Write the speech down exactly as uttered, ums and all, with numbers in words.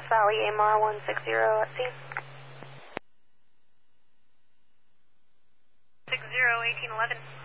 Valley, A M R one six zero at scene. six zero, eighteen eleven.